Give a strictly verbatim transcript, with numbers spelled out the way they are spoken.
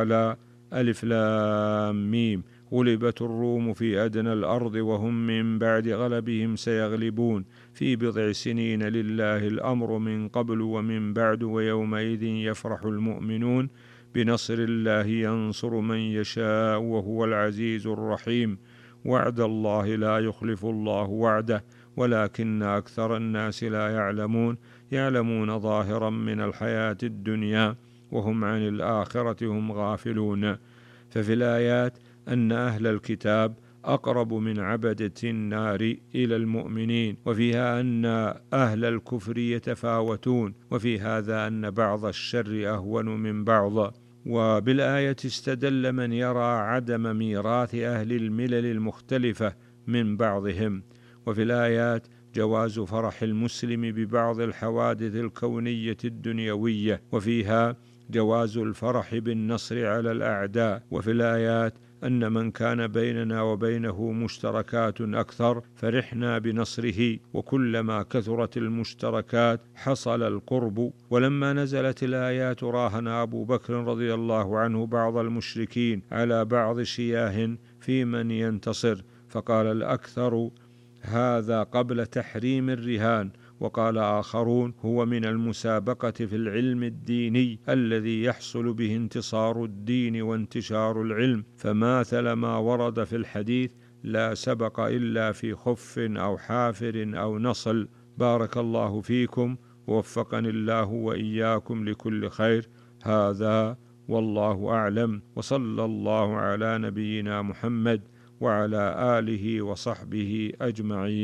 تعالى: ألف لام ميم، غلبت الروم في أدنى الأرض وهم من بعد غلبهم سيغلبون في بضع سنين لله الأمر من قبل ومن بعد ويومئذ يفرح المؤمنون بنصر الله ينصر من يشاء وهو العزيز الرحيم. وعد الله لا يخلف الله وعده ولكن أكثر الناس لا يعلمون يعلمون ظاهرا من الحياة الدنيا وهم عن الآخرة هم غافلون. ففي الآيات أن أهل الكتاب أقرب من عبدة النار إلى المؤمنين، وفيها أن أهل الكفر يتفاوتون، وفي هذا أن بعض الشر أهون من بعض. وبالآية استدل من يرى عدم ميراث أهل الملل المختلفة من بعضهم. وفي الآيات جواز فرح المسلم ببعض الحوادث الكونية الدنيوية، وفيها جواز الفرح بالنصر على الأعداء. وفي الآيات أن من كان بيننا وبينه مشتركات أكثر فرحنا بنصره، وكلما كثرت المشتركات حصل القرب. ولما نزلت الآيات راهن أبو بكر رضي الله عنه بعض المشركين على بعض شياه في من ينتصر، فقال الأكثر: هذا قبل تحريم الرهان، وقال آخرون: هو من المسابقة في العلم الديني الذي يحصل به انتصار الدين وانتشار العلم، فماثل ما ورد في الحديث: لا سبق إلا في خف أو حافر أو نصل. بارك الله فيكم، ووفقني الله وإياكم لكل خير. هذا والله أعلم، وصلى الله على نبينا محمد وعلى آله وصحبه أجمعين.